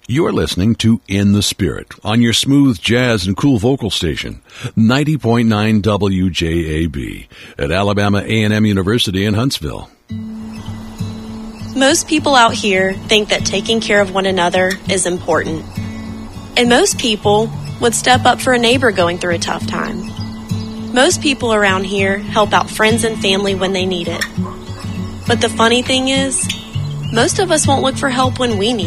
You're listening to In the Spirit on your smooth jazz and cool vocal station, 90.9 WJAB at Alabama A&M University in Huntsville. Most people out here think that taking care of one another is important. And most people would step up for a neighbor going through a tough time. Most people around here help out friends and family when they need it. But the funny thing is, most of us won't look for help when we need it.